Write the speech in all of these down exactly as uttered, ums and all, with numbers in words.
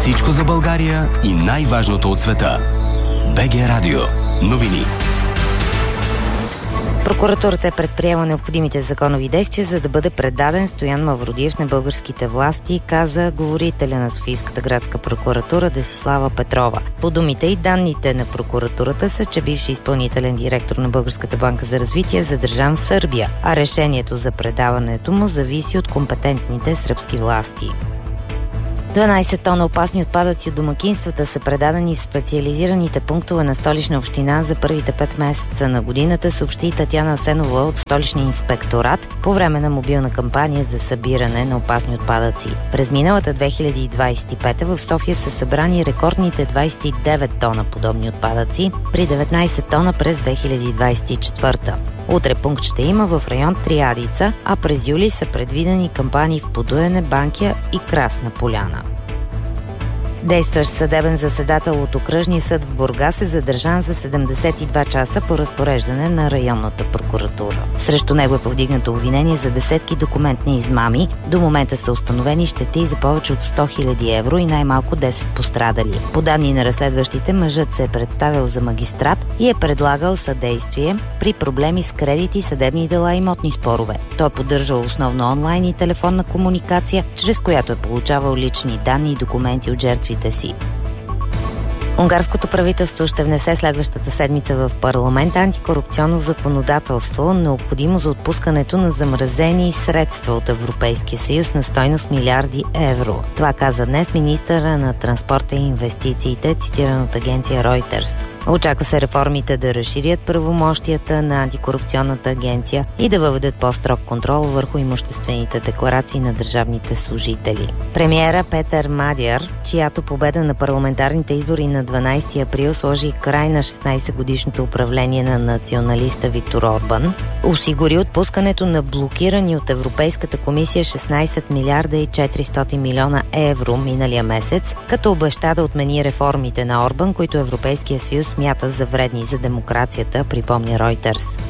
Всичко за България и най-важното от света. БГ Радио. Новини. Прокуратурата е предприела необходимите законови действия, за да бъде предаден Стоян Мавродиев на българските власти, каза говорителя на Софийската градска прокуратура Десислава Петрова. По думите и данните на прокуратурата са, че бивши изпълнителен директор на Българската банка за развитие е задържан в Сърбия, а решението за предаването му зависи от компетентните сръбски власти. дванайсет тона опасни отпадъци от домакинствата са предадени в специализираните пунктове на Столична община за първите пет месеца на годината, съобщи Татяна Асенова от Столичния инспекторат по време на мобилна кампания за събиране на опасни отпадъци. През миналата две хиляди двадесет и пета в София са събрани рекордните двадесет и девет тона подобни отпадъци, при деветнайсет тона през две хиляди двадесет и четвърта. Утре пункт ще има в район Триадица, а през юли са предвидени кампании в Подуене, Банкя и Красна поляна. Действащ съдебен заседател от окръжния съд в Бургас е задържан за седемдесет и два часа по разпореждане на районната прокуратура. Срещу него е повдигнато обвинение за десетки документни измами. До момента са установени щети за повече от сто хиляди евро и най-малко десет пострадали. По данни на разследващите, мъжът се е представил за магистрат и е предлагал съдействие при проблеми с кредити, съдебни дела и имотни спорове. Той е поддържал основно онлайн и телефонна комуникация, чрез която е получавал лични данни и документи от жертви си. Унгарското правителство ще внесе следващата седмица в парламента антикорупционно законодателство, необходимо за отпускането на замразени средства от Европейския съюз на стойност милиарди евро. Това каза днес министъра на транспорта и инвестициите, цитиран от агенция Reuters. Очаква се реформите да разширят правомощията на антикорупционната агенция и да въведат по-строг контрол върху имуществените декларации на държавните служители. Премиера Петър Мадяр, чиято победа на парламентарните избори на дванайсети април сложи край на шестнайсетгодишното управление на националиста Виктор Орбан, осигури отпускането на блокирани от Европейската комисия шестнайсет милиарда и четиристотин милиона евро миналия месец, като обеща да отмени реформите на Орбан, които Европейския съюз смята за вредни за демокрацията, припомня Reuters.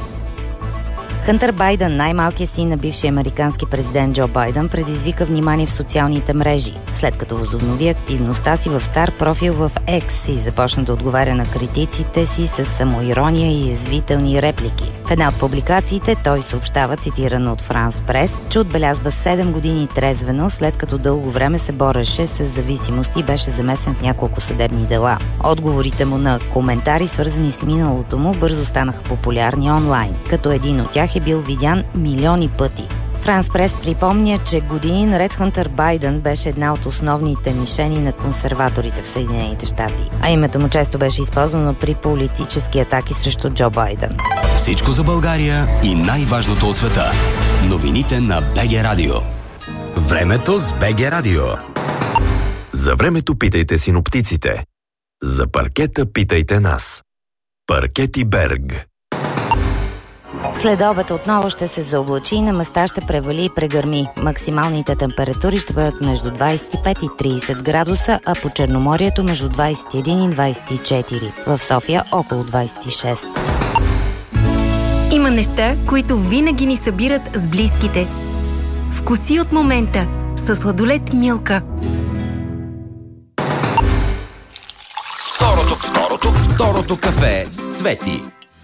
Хънтър Байдън, най-малкият син на бившия американски президент Джо Байдън, предизвика внимание в социалните мрежи, след като възобнови активността си в стар профил в X и започна да отговаря на критиците си с самоирония и язвителни реплики. В една от публикациите той съобщава, цитирано от Франс Прес, че отбелязва седем години трезвено, след като дълго време се бореше с зависимост и беше замесен в няколко съдебни дела. Отговорите му на коментари, свързани с миналото му, бързо станаха популярни онлайн, като един от тях е бил видян милиони пъти. Франс Прес припомня, че години наред Хънтър Байдън беше една от основните мишени на консерваторите в Съединените щати, а името му често беше използвано при политически атаки срещу Джо Байдън. Всичко за България и най-важното от света. Новините на БГ Радио. Времето с БГ Радио. За времето питайте синоптиците. За паркета питайте нас. Паркети Берг. След обед отново ще се заоблачи и на места ще превали и прегърми. Максималните температури ще бъдат между двадесет и пет и тридесет градуса, а по Черноморието между двадесет и един и двадесет и четири. В София около двадесет и шест. Има неща, които винаги ни събират с близките. Вкуси от момента със сладолед Милка. Второто, второто, второто кафе с Цвети.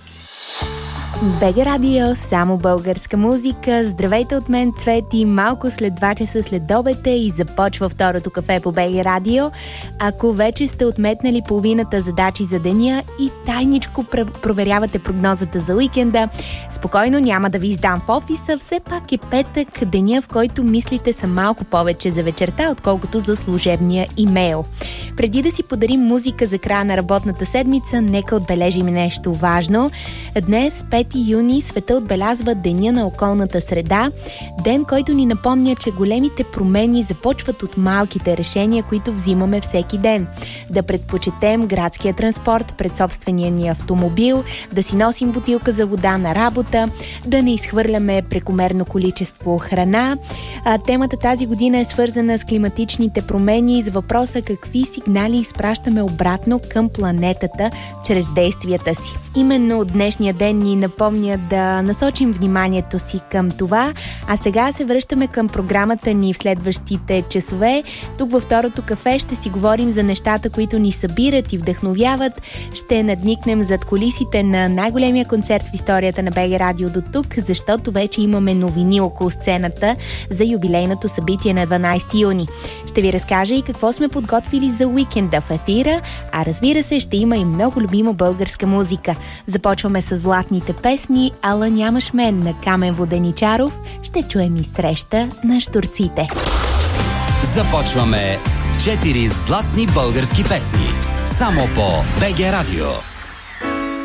БГ Радио, само българска музика. Здравейте от мен, Цвети. Малко след два часа след обед и започва второто кафе по БГ Радио. Ако вече сте отметнали половината задачи за деня и тайничко проверявате прогнозата за уикенда, спокойно, няма да ви издам в офиса. Все пак е петък, деня, в който мислите са малко повече за вечерта, отколкото за служебния имейл. Преди да си подарим музика за края на работната седмица, нека отбележим нещо важно. Днес, пети юни, света отбелязва Деня на околната среда, ден, който ни напомня, че големите промени започват от малките решения, които взимаме всеки ден. Да предпочетем градския транспорт пред собствения ни автомобил, да си носим бутилка за вода на работа, да не изхвърляме прекомерно количество храна. А, темата тази година е свързана с климатичните промени и с въпроса какви сигнали изпращаме обратно към планетата чрез действията си. Именно днешния ден ни напомня припомня да насочим вниманието си към това. А сега се връщаме към програмата ни в следващите часове. Тук във второто кафе ще си говорим за нещата, които ни събират и вдъхновяват. Ще надникнем зад кулисите на най-големия концерт в историята на БГ Радио до тук, защото вече имаме новини около сцената за юбилейното събитие на дванайсети юни. Ще ви разкажа и какво сме подготвили за уикенда в ефира, а разбира се, ще има и много любима българска музика. Започваме с златните песни "Ала нямаш мен" на Камен Воденичаров. Ще чуем и "Среща на щурците". Започваме с четири златни български песни. Само по БГ Радио.